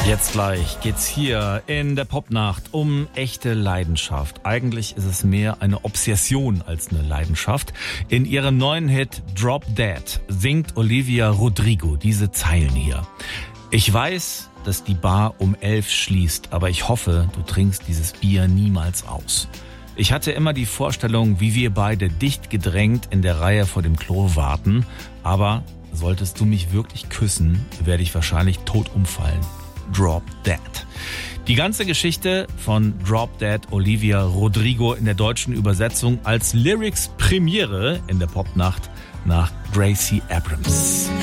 Jetzt gleich geht's hier in der Popnacht um echte Leidenschaft. Eigentlich ist es mehr eine Obsession als eine Leidenschaft. In ihrem neuen Hit Drop Dead singt Olivia Rodrigo diese Zeilen hier. Ich weiß, dass die Bar um 11 schließt, aber ich hoffe, du trinkst dieses Bier niemals aus. Ich hatte immer die Vorstellung, wie wir beide dicht gedrängt in der Reihe vor dem Klo warten, aber solltest du mich wirklich küssen, werde ich wahrscheinlich tot umfallen. Drop Dead. Die ganze Geschichte von Drop Dead Olivia Rodrigo in der deutschen Übersetzung als Lyrics Premiere in der Popnacht nach Gracie Abrams.